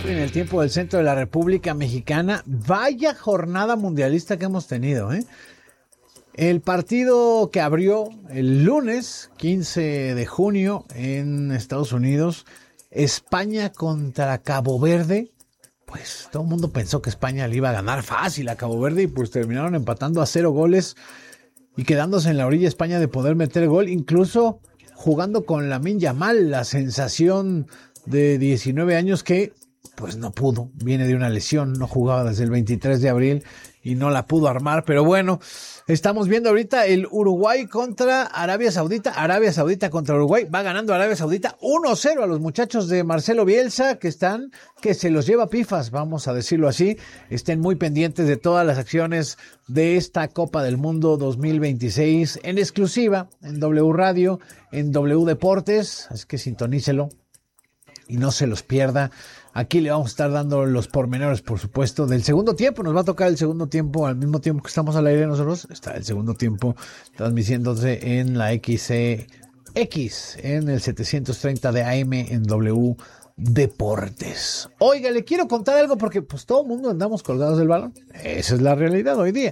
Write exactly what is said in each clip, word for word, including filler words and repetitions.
en el tiempo del centro de la República Mexicana. Vaya jornada mundialista que hemos tenido, ¿eh? El partido que abrió el lunes quince de junio en Estados Unidos, España contra Cabo Verde. Pues todo el mundo pensó que España le iba a ganar fácil a Cabo Verde y pues terminaron empatando a cero goles y quedándose en la orilla España de poder meter gol, incluso jugando con Lamine Yamal, la sensación de diecinueve años que pues no pudo, viene de una lesión, no jugaba desde el veintitrés de abril y no la pudo armar, pero bueno, estamos viendo ahorita el Uruguay contra Arabia Saudita, Arabia Saudita contra Uruguay, va ganando Arabia Saudita uno cero a los muchachos de Marcelo Bielsa que están, que se los lleva pifas, vamos a decirlo así, estén muy pendientes de todas las acciones de esta Copa del Mundo dos mil veintiséis en exclusiva en W Radio, en W Deportes, así que sintonícelo y no se los pierda. Aquí le vamos a estar dando los pormenores, por supuesto, del segundo tiempo. Nos va a tocar el segundo tiempo al mismo tiempo que estamos al aire nosotros. Está el segundo tiempo transmitiéndose en la X C X, en el setecientos treinta de A M en W Deportes. Oiga, le quiero contar algo porque pues todo el mundo andamos colgados del balón. Esa es la realidad hoy día.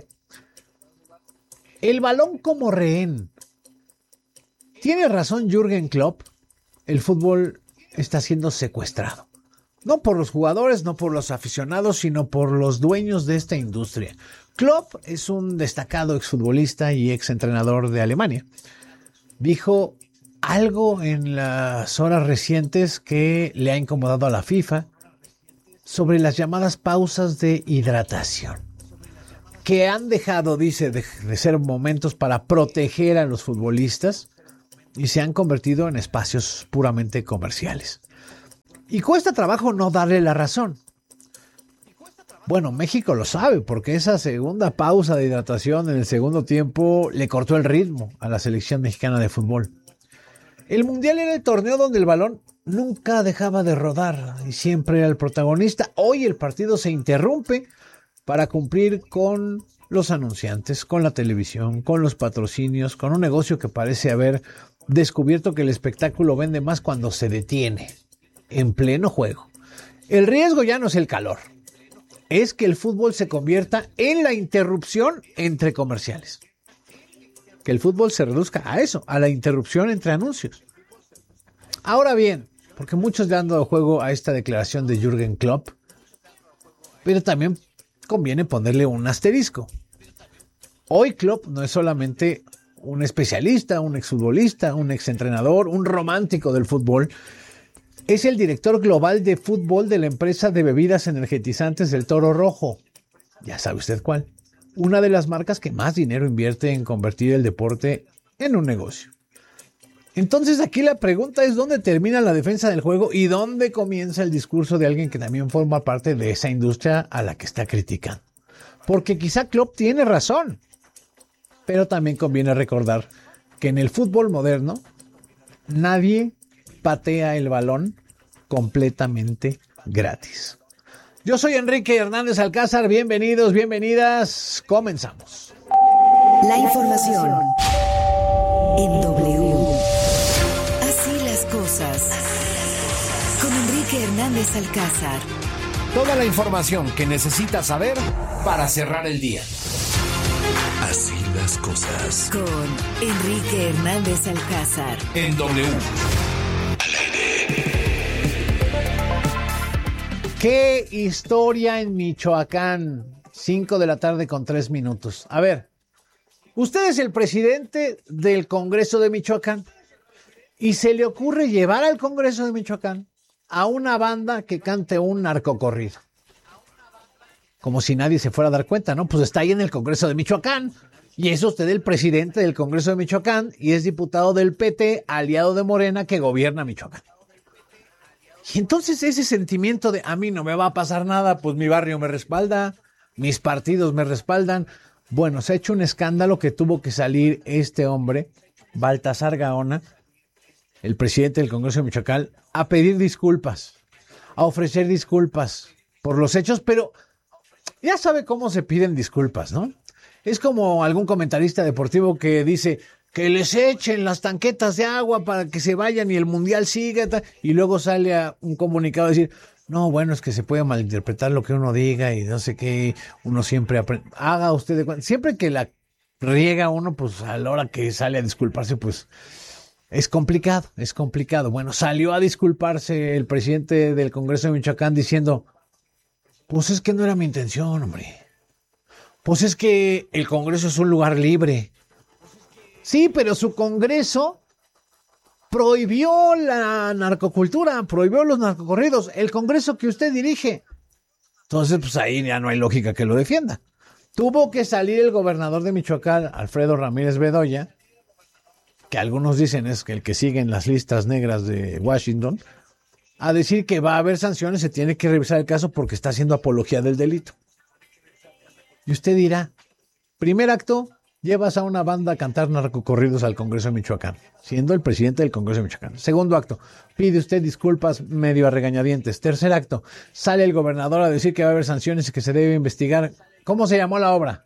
El balón como rehén. Tiene razón Jürgen Klopp. El fútbol está siendo secuestrado. No por los jugadores, no por los aficionados, sino por los dueños de esta industria. Klopp es un destacado exfutbolista y exentrenador de Alemania. Dijo algo en las horas recientes que le ha incomodado a la FIFA sobre las llamadas pausas de hidratación, que han dejado, dice, de, de ser momentos para proteger a los futbolistas y se han convertido en espacios puramente comerciales. Y cuesta trabajo no darle la razón. Bueno, México lo sabe porque esa segunda pausa de hidratación en el segundo tiempo le cortó el ritmo a la selección mexicana de fútbol. El Mundial era el torneo donde el balón nunca dejaba de rodar y siempre era el protagonista. Hoy el partido se interrumpe para cumplir con los anunciantes, con la televisión, con los patrocinios, con un negocio que parece haber descubierto que el espectáculo vende más cuando se detiene en pleno juego. El riesgo ya no es el calor, es que el fútbol se convierta en la interrupción entre comerciales. Que el fútbol se reduzca a eso, a la interrupción entre anuncios. Ahora bien, porque muchos le han dado juego a esta declaración de Jürgen Klopp, pero también conviene ponerle un asterisco. Hoy Klopp no es solamente un especialista, un exfutbolista, un exentrenador, un romántico del fútbol. Es el director global de fútbol de la empresa de bebidas energetizantes del Toro Rojo. Ya sabe usted cuál. Una de las marcas que más dinero invierte en convertir el deporte en un negocio. Entonces aquí la pregunta es ¿dónde termina la defensa del juego y dónde comienza el discurso de alguien que también forma parte de esa industria a la que está criticando? Porque quizá Klopp tiene razón, pero también conviene recordar que en el fútbol moderno nadie patea el balón completamente gratis. Yo soy Enrique Hernández Alcázar, bienvenidos, bienvenidas, comenzamos. La información en W. Así las cosas. Con Enrique Hernández Alcázar. Toda la información que necesitas saber para cerrar el día. Así las cosas. Con Enrique Hernández Alcázar. En W. ¿Qué historia en Michoacán? cinco de la tarde con tres minutos. A ver, usted es el presidente del Congreso de Michoacán y se le ocurre llevar al Congreso de Michoacán a una banda que cante un narcocorrido. Como si nadie se fuera a dar cuenta, ¿no? Pues está ahí en el Congreso de Michoacán y es usted el presidente del Congreso de Michoacán y es diputado del P T, aliado de Morena que gobierna Michoacán. Y entonces ese sentimiento de a mí no me va a pasar nada, pues mi barrio me respalda, mis partidos me respaldan. Bueno, se ha hecho un escándalo que tuvo que salir este hombre, Baltasar Gaona, el presidente del Congreso de Michoacán, a pedir disculpas, a ofrecer disculpas por los hechos, pero ya sabe cómo se piden disculpas, ¿no? Es como algún comentarista deportivo que dice que les echen las tanquetas de agua para que se vayan y el mundial siga, y luego sale a un comunicado a decir, No, bueno, es que se puede malinterpretar lo que uno diga y no sé qué, uno siempre aprende. Haga usted de cuenta. Siempre que la riega uno, pues a la hora que sale a disculparse, pues es complicado, es complicado. Bueno, salió a disculparse el presidente del Congreso de Michoacán diciendo, pues es que no era mi intención, hombre. Pues es que el Congreso es un lugar libre. Sí, pero su Congreso prohibió la narcocultura, prohibió los narcocorridos, el Congreso que usted dirige. Entonces, pues ahí ya no hay lógica que lo defienda. Tuvo que salir el gobernador de Michoacán, Alfredo Ramírez Bedoya, que algunos dicen es que el que sigue en las listas negras de Washington, a decir que va a haber sanciones, se tiene que revisar el caso porque está haciendo apología del delito. Y usted dirá, primer acto, llevas a una banda a cantar narcocorridos al Congreso de Michoacán, siendo el presidente del Congreso de Michoacán. Segundo acto, pide usted disculpas medio a regañadientes. Tercer acto, sale el gobernador a decir que va a haber sanciones y que se debe investigar. ¿Cómo se llamó la obra?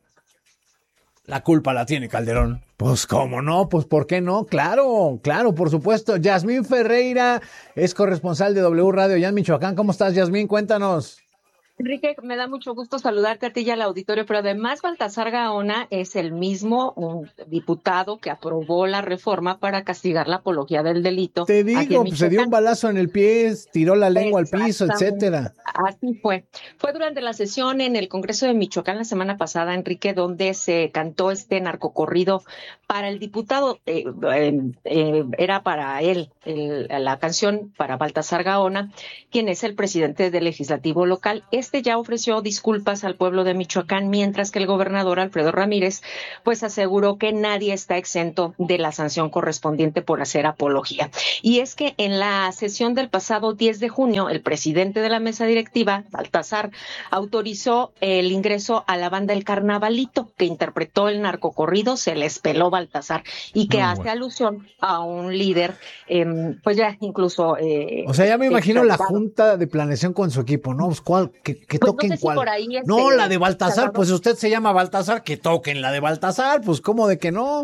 La culpa la tiene Calderón. Pues cómo no, pues por qué no, claro, claro, por supuesto. Yasmín Ferreira es corresponsal de W Radio allá en Michoacán. ¿Cómo estás, Yasmín? Cuéntanos. Enrique, me da mucho gusto saludarte a ti y al auditorio, pero además Baltasar Gaona es el mismo un diputado que aprobó la reforma para castigar la apología del delito. Te digo, pues se dio un balazo en el pie, tiró la lengua al piso, etcétera. Así fue. Fue durante la sesión en el Congreso de Michoacán la semana pasada, Enrique, donde se cantó este narcocorrido para el diputado. Eh, eh, eh, era para él el, la canción para Baltasar Gaona, quien es el presidente del legislativo local. Este ya ofreció disculpas al pueblo de Michoacán, mientras que el gobernador Alfredo Ramírez pues aseguró que nadie está exento de la sanción correspondiente por hacer apología. Y es que en la sesión del pasado diez de junio, el presidente de la mesa directiva, Baltasar, autorizó el ingreso a la banda El Carnavalito, que interpretó el narcocorrido Se les peló Baltasar, y que No, hace bueno. alusión a un líder, eh, pues ya incluso... Eh, O sea, ya me imagino la exaltado. junta de planeación con su equipo, ¿no? Pues, ¿cuál? Que, que Pues no toquen sé si cuál. por ahí, este, No, la de Baltasar, Salvador. pues usted se llama Baltasar, que toquen la de Baltasar, pues ¿cómo de que no?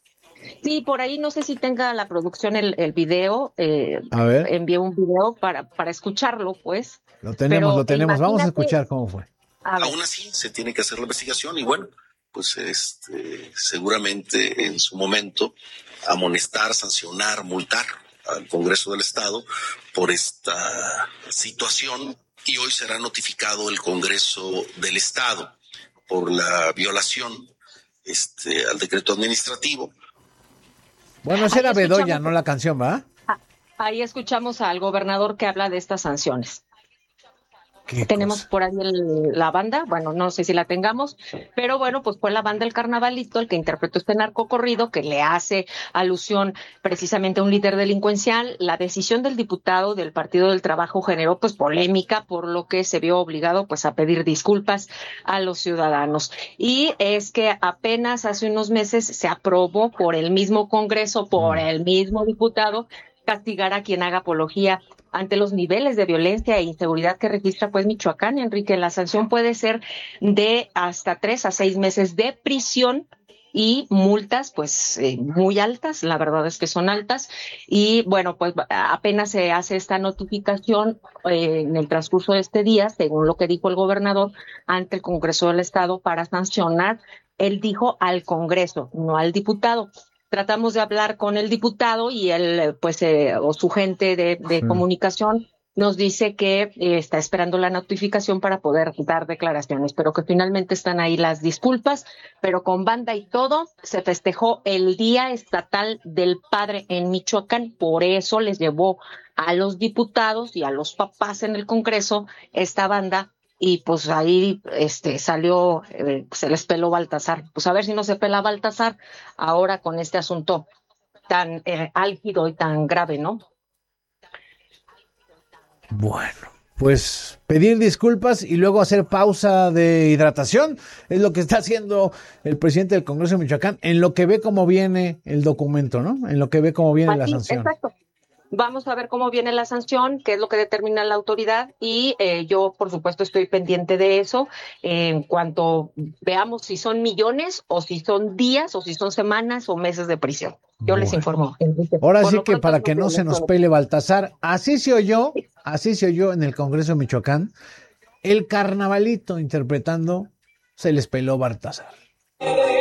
Sí, por ahí no sé si tenga la producción el, el video, eh, A ver. envié un video para, para escucharlo, pues. Lo tenemos, Pero lo tenemos. Vamos a imagínate- escuchar cómo fue. A ver. Aún así, se tiene que hacer la investigación y bueno, pues este, seguramente en su momento amonestar, sancionar, multar al Congreso del Estado por esta situación y hoy será notificado el Congreso del Estado por la violación este, al decreto administrativo. Bueno, esa era Ahí escuchamos- Bedoya, no la canción, ¿va? Ahí escuchamos al gobernador que habla de estas sanciones. Qué Tenemos cosa. por ahí el- la banda, bueno, no sé si la tengamos, pero bueno, pues fue la banda El Carnavalito el que interpretó este narcocorrido que le hace alusión precisamente a un líder delincuencial. La decisión del diputado del Partido del Trabajo generó pues polémica, por lo que se vio obligado pues a pedir disculpas a los ciudadanos. Y es que apenas hace unos meses se aprobó por el mismo Congreso, por el mismo diputado, castigar a quien haga apología ante los niveles de violencia e inseguridad que registra pues Michoacán, Enrique. La sanción puede ser de hasta tres a seis meses de prisión y multas pues eh, muy altas, la verdad es que son altas. Y bueno, pues apenas se hace esta notificación eh, en el transcurso de este día, según lo que dijo el gobernador ante el Congreso del Estado, para sancionar. Él dijo al Congreso, no al diputado. Tratamos de hablar con el diputado y él, pues, eh, o su gente de, de Sí. comunicación nos dice que eh, está esperando la notificación para poder dar declaraciones, pero que finalmente están ahí las disculpas, pero con banda y todo. Se festejó el Día Estatal del Padre en Michoacán, por eso les llevó a los diputados y a los papás en el Congreso esta banda. Y pues ahí este salió, eh, se les peló Baltasar. Pues a ver si no se pela Baltasar ahora con este asunto tan eh, álgido y tan grave, ¿no? Bueno, pues pedir disculpas y luego hacer pausa de hidratación es lo que está haciendo el presidente del Congreso de Michoacán en lo que ve cómo viene el documento, ¿no? En lo que ve cómo viene la Así, sanción. exacto. Vamos a ver cómo viene la sanción, qué es lo que determina la autoridad y eh, yo, por supuesto, estoy pendiente de eso eh, en cuanto veamos si son millones o si son días o si son semanas o meses de prisión. Yo les Bueno. informo. Enrique. Ahora Por sí lo que pronto, para es que lo no se nos pele Baltasar, así se oyó, así se oyó en el Congreso de Michoacán, el carnavalito interpretando Se les peló Baltasar.